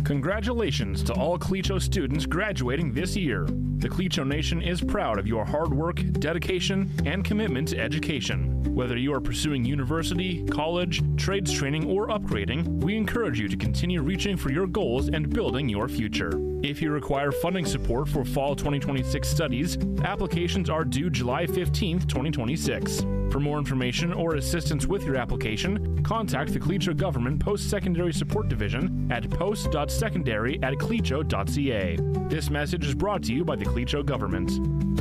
Congratulations to all Clecho students graduating this year. The Clecho Nation is proud of your hard work, dedication, and commitment to education. Whether you are pursuing university, college, trades training, or upgrading, we encourage you to continue reaching for your goals and building your future. If you require funding support for fall 2026 studies, applications are due July 15th, 2026. For more information or assistance with your application, contact the Clecho Government Post-Secondary Support Division at post.secondary@clecho.ca. This message is brought to you by the Clecho Government.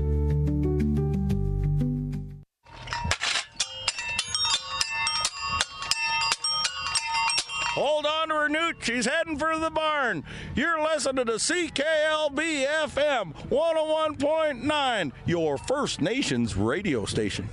Hold on to her, Newt. She's heading for the barn. You're listening to CKLB FM 101.9, your First Nations radio station.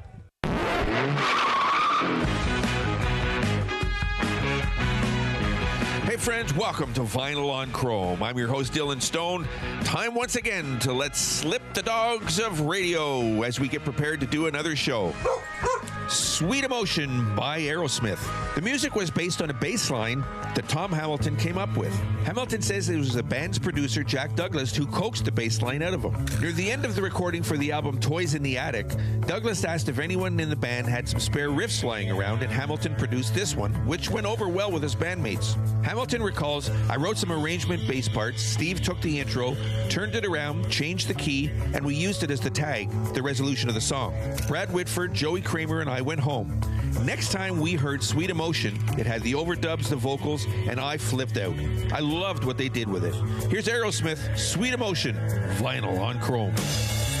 Hey friends, welcome to Vinyl on Chrome. I'm your host, Dylan Stone. Time once again to let slip the dogs of radio as we get prepared to do another show. Sweet Emotion by Aerosmith. The music was based on a bass line that Tom Hamilton came up with. Hamilton says it was the band's producer, Jack Douglas, who coaxed the bass line out of him. Near the end of the recording for the album Toys in the Attic, Douglas asked if anyone in the band had some spare riffs lying around, and Hamilton produced this one, which went over well with his bandmates. Hamilton recalls, I wrote some arrangement bass parts, Steve took the intro, turned it around, changed the key, and we used it as the tag, the resolution of the song. Brad Whitford, Joey Kramer, and I went home. Next time we heard Sweet Emotion, it had the overdubs, the vocals, and I flipped out. I loved what they did with it. Here's Aerosmith, Sweet Emotion, Vinyl on Chrome.